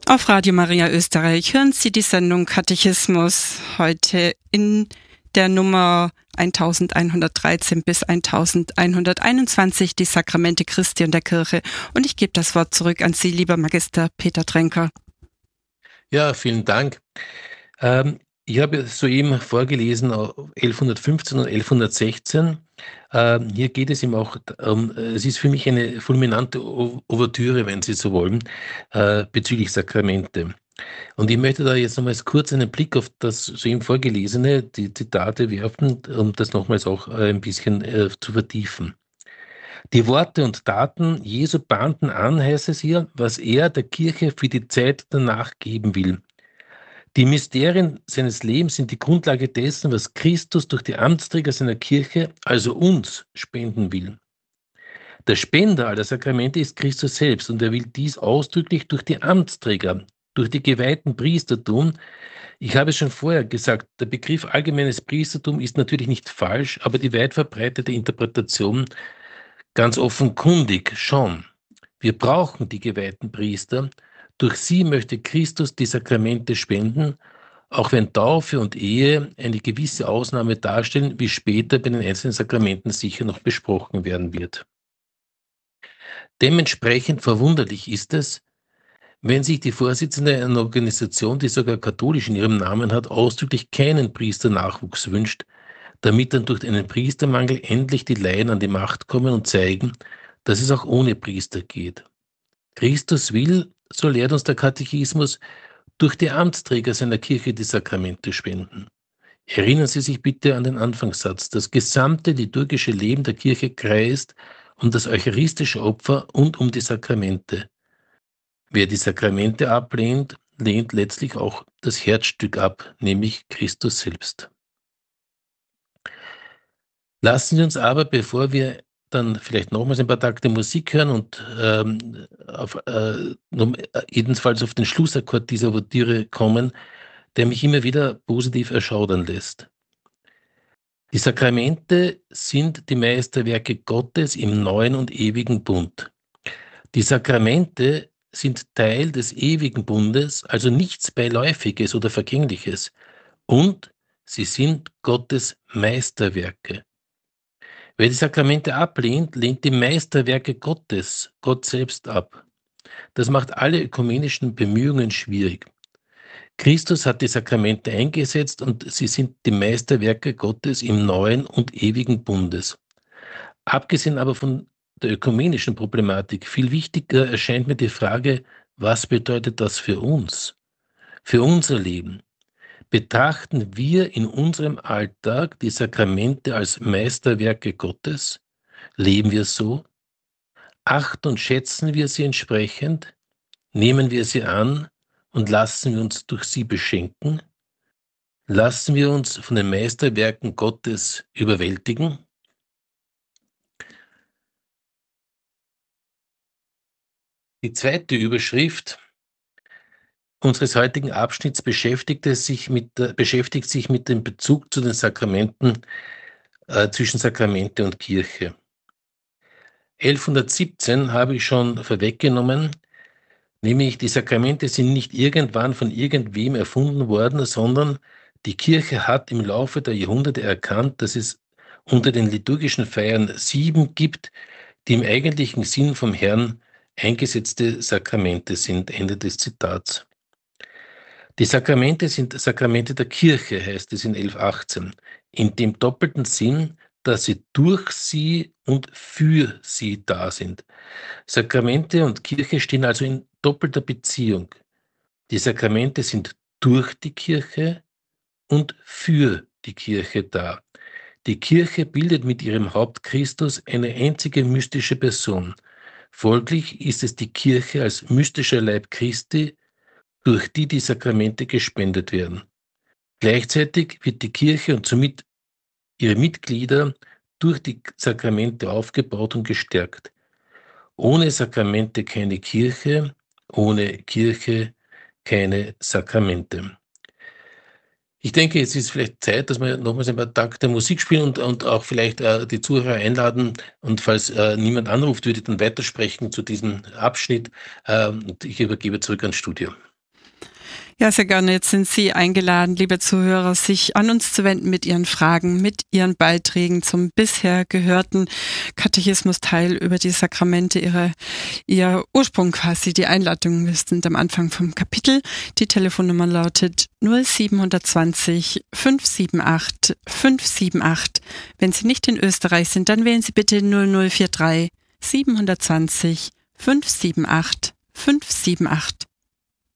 Auf Radio Maria Österreich hören Sie die Sendung Katechismus heute in der Nummer 1113 bis 1121, die Sakramente Christi und der Kirche. Und ich gebe das Wort zurück an Sie, lieber Magister Peter Tränker. Ja, vielen Dank. Ich habe soeben vorgelesen 1115 und 1116. Hier geht es eben auch es ist für mich eine fulminante Ouvertüre, wenn Sie so wollen, bezüglich Sakramente. Und ich möchte da jetzt nochmals kurz einen Blick auf das soeben Vorgelesene, die Zitate werfen, um das nochmals auch ein bisschen zu vertiefen. Die Worte und Taten Jesu bahnten an, heißt es hier, was er der Kirche für die Zeit danach geben will. Die Mysterien seines Lebens sind die Grundlage dessen, was Christus durch die Amtsträger seiner Kirche, also uns, spenden will. Der Spender aller Sakramente ist Christus selbst und er will dies ausdrücklich durch die Amtsträger, durch die geweihten Priester tun. Ich habe es schon vorher gesagt, der Begriff allgemeines Priestertum ist natürlich nicht falsch, aber die weit verbreitete Interpretation ganz offenkundig schon. Wir brauchen die geweihten Priester. Durch sie möchte Christus die Sakramente spenden, auch wenn Taufe und Ehe eine gewisse Ausnahme darstellen, wie später bei den einzelnen Sakramenten sicher noch besprochen werden wird. Dementsprechend verwunderlich ist es, wenn sich die Vorsitzende einer Organisation, die sogar katholisch in ihrem Namen hat, ausdrücklich keinen Priesternachwuchs wünscht, damit dann durch einen Priestermangel endlich die Laien an die Macht kommen und zeigen, dass es auch ohne Priester geht. Christus will, so lehrt uns der Katechismus, durch die Amtsträger seiner Kirche die Sakramente spenden. Erinnern Sie sich bitte an den Anfangssatz. Das gesamte liturgische Leben der Kirche kreist um das eucharistische Opfer und um die Sakramente. Wer die Sakramente ablehnt, lehnt letztlich auch das Herzstück ab, nämlich Christus selbst. Lassen Sie uns aber, bevor wir dann vielleicht nochmals ein paar Takte Musik hören und jedenfalls auf den Schlussakkord dieser Ouvertüre kommen, der mich immer wieder positiv erschaudern lässt. Die Sakramente sind die Meisterwerke Gottes im neuen und ewigen Bund. Die Sakramente sind Teil des ewigen Bundes, also nichts Beiläufiges oder Vergängliches. Und sie sind Gottes Meisterwerke. Wer die Sakramente ablehnt, lehnt die Meisterwerke Gottes, Gott selbst ab. Das macht alle ökumenischen Bemühungen schwierig. Christus hat die Sakramente eingesetzt und sie sind die Meisterwerke Gottes im neuen und ewigen Bundes. Abgesehen aber von der ökumenischen Problematik, viel wichtiger erscheint mir die Frage, was bedeutet das für uns, für unser Leben? Betrachten wir in unserem Alltag die Sakramente als Meisterwerke Gottes? Leben wir so? Achten und schätzen wir sie entsprechend? Nehmen wir sie an und lassen wir uns durch sie beschenken? Lassen wir uns von den Meisterwerken Gottes überwältigen? Die zweite Überschrift unseres heutigen Abschnitts beschäftigt sich mit dem Bezug zu den Sakramenten, zwischen Sakramente und Kirche. 1117 habe ich schon vorweggenommen, nämlich die Sakramente sind nicht irgendwann von irgendwem erfunden worden, sondern die Kirche hat im Laufe der Jahrhunderte erkannt, dass es unter den liturgischen Feiern 7 gibt, die im eigentlichen Sinn vom Herrn eingesetzte Sakramente sind. Ende des Zitats. Die Sakramente sind Sakramente der Kirche, heißt es in 1118, in dem doppelten Sinn, dass sie durch sie und für sie da sind. Sakramente und Kirche stehen also in doppelter Beziehung. Die Sakramente sind durch die Kirche und für die Kirche da. Die Kirche bildet mit ihrem Haupt Christus eine einzige mystische Person. Folglich ist es die Kirche als mystischer Leib Christi, durch die die Sakramente gespendet werden. Gleichzeitig wird die Kirche und somit ihre Mitglieder durch die Sakramente aufgebaut und gestärkt. Ohne Sakramente keine Kirche, ohne Kirche keine Sakramente. Ich denke, es ist vielleicht Zeit, dass wir nochmals ein paar Takte Musik spielen und auch vielleicht die Zuhörer einladen. Und falls niemand anruft, würde ich dann weitersprechen zu diesem Abschnitt. Und ich übergebe zurück ans Studio. Ja, sehr gerne. Jetzt sind Sie eingeladen, liebe Zuhörer, sich an uns zu wenden mit Ihren Fragen, mit Ihren Beiträgen zum bisher gehörten Katechismusteil über die Sakramente, Ihr Ursprung quasi, die Einladung. Wir sind am Anfang vom Kapitel. Die Telefonnummer lautet 0720 578 578. Wenn Sie nicht in Österreich sind, dann wählen Sie bitte 0043 720 578 578.